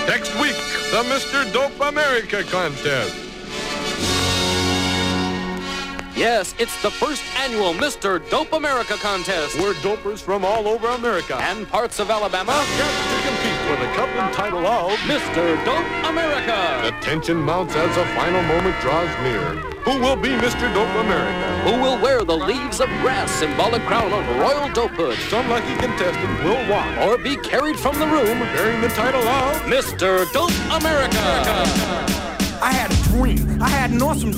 Next week, the Mr. Dope America contest. Yes, it's the first annual Mr. Dope America contest. Where dopers from all over America And parts of Alabama have got to compete for the cup and title of Mr. Dope America. The tension mounts as the final moment draws near. Who will be Mr. Dope America? Who will wear the leaves of grass symbolic crown of royal dopehood? Some lucky contestant will walk Or be carried from the room bearing the title of Mr. Dope America. I had a dream. I had an awesome